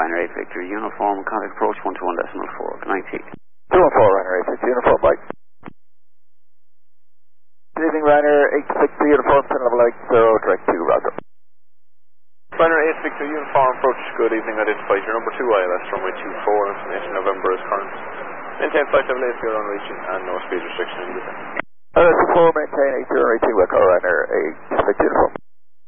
Ryanair 8 Victor Uniform, contact approach 121.4. Good night, Chief. 214 Ryanair 8 Victor Uniform, bye. Good evening, Ryanair 8 Victor Uniform, pin level 80, direct to Roger. Ryanair 8 Victor Uniform, approach, good evening, identified your number 2 ILS, runway 24, information November is current. Maintain flight level 8 on reaching and no speed restriction in the descent. ILS 4, maintain 80, runway 2, Echo Ryanair 8 Victor Uniform.